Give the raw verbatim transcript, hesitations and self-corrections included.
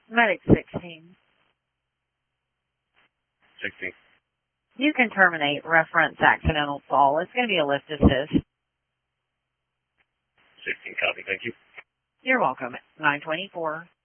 Medic sixteen. sixteen. You can terminate reference accidental fall. It's going to be a lift assist. sixteen, copy. Thank you. You're welcome. nine twenty-four.